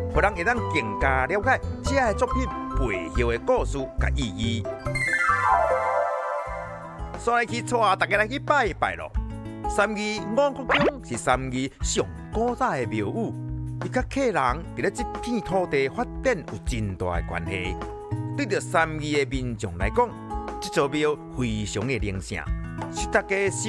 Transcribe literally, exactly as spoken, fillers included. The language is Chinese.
互人会当更加了解这个作品背后的故事甲意义。所以去带大家来去拜拜咯。三义五谷宫是三义上古早的庙宇，伊甲客人伫咧这片土地发展有真大的关系。对着三义的民众来讲，这座庙非常的灵圣，是大家